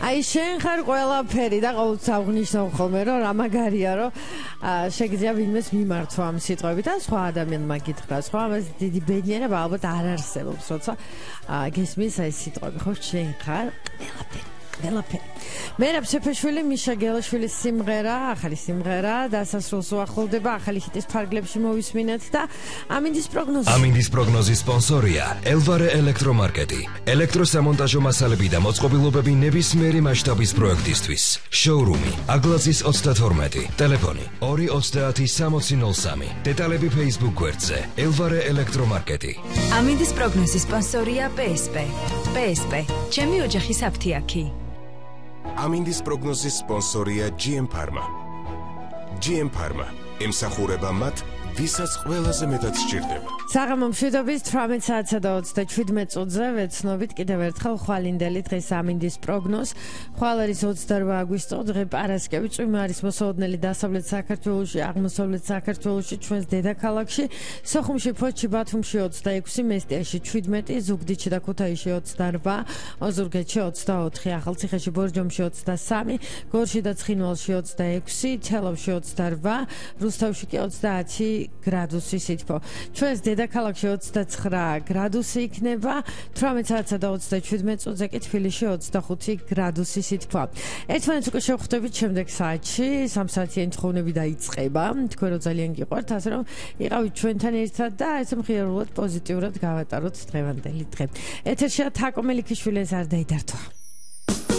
აი შენ ხარ ყველაფერი და ყოველთვის აღნიშნავ ხოლმე რომ რა მაგარია რომ შეგიძლია ვინმეს მიმართვა ამ სიტყვებით და სხვა ადამიანმა გითხრა სხვა ამას დიდი ბედნიერება ალბათ არ არსებობს როცა გესმის აი სიტყვები ხო შენ ხარ ყველაფერი მერაბ სეფეშვილი მიშა გელაშვილის სიმღერა ახალი სიმღერა დასასრულს უახლოვდება ახალი ჰიტის ფარგლებში მოვისმინეთ და ამინდის პროგნოზის სპონსორია ელვარე ელექტრომარკეტი ელექტროსამონტაჟო მასალები და მოწყობილობები ნებისმიერი მასშტაბის პროექტისთვის შოურუმი აგლაზის 32 ტელეფონი 230 დეტალები Facebook გვერდზე ელვარე ელექტრომარკეტი ამინდის პროგნოზის სპონსორია PSP ჩემი ოჯახის აფთიაქი ამინდის პროგნოზის სპონსორია GM Pharma. GM Pharma ემსახურება მათ, ვისაც ყველაზე მეტად სჭირდება. საღამო მშვიდობის 18 საათსა და 37 წუთზე ვეცნობით კიდევ ერთხელ ხვალინდელი დღეს ამინდის პროგნოზ. ხვალ არის 28 აგვისტო, დღე პარასკევი, წვიმა არის მოსაოდნელი დასავლეთ საქართველოში, აღმოსავლეთ საქართველოში, ჩვენს დედაქალაქში, სოხუმში, ფოთში, ბათუმში 26, მესტიაში 17, ზუგდიდში და ქუთაისში 28, ოზურგეთში 24, ახალციხეში, ბორჯომში 23, გორში და ცხინვალში 26, თელავში 28, რუსთავში კი 30 გრადუსი სითბო. ჩვენს დედაქალაქში 29 გრადუსი იქნება, 18 საათსა და 37 წუთზე კი თბილისში 25 გრადუსი სითბო. ერთმანეთს უკვე შევხვდებით შემდეგ საათში, 3 საათიანი თხოვნები დაიწყება. თქვენ რომ ძალიან გიყვართ, ასე რომ იყავით ჩვენთან ერთად და ესე მხიარულად პოზიტიურად გავატაროთ დღევანდელი დღე. ეთერშია თაკო მელიქიშვილი, ეს არ დაიდართვა.